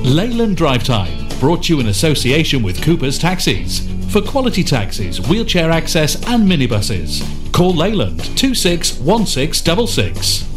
Leyland Drive Time, brought to you in association with Cooper's Taxis. For quality taxis, wheelchair access and minibuses. Call Leyland 261666.